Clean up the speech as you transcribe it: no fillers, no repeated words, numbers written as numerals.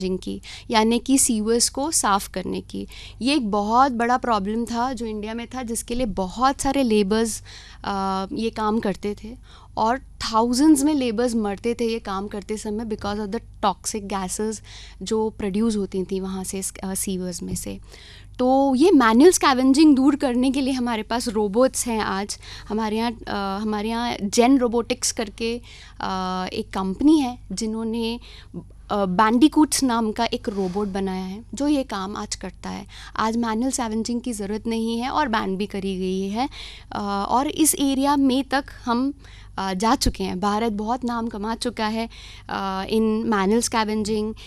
की, यानी कि सीवर्स को साफ़ करने की। ये एक बहुत बड़ा प्रॉब्लम था जो इंडिया में था, जिसके लिए बहुत सारे लेबर्स ये काम करते थे और थाउजेंड्स में लेबर्स मरते थे ये काम करते समय because of the toxic gases जो प्रोड्यूस होती थी वहाँ से सीवर्स में से। तो ये मैनुअल स्कैवेंजिंग दूर करने के लिए हमारे पास रोबोट्स हैं आज। हमारे यहाँ जेन रोबोटिक्स करके एक कंपनी है जिन्होंने बैंडिकूट्स नाम का एक रोबोट बनाया है जो ये काम आज करता है। आज मैनुअल स्कैवेंजिंग की ज़रूरत नहीं है और बैन भी करी गई है और इस एरिया में तक हम जा चुके हैं। भारत बहुत नाम कमा चुका है इन मैनुअल स्कैवेंजिंग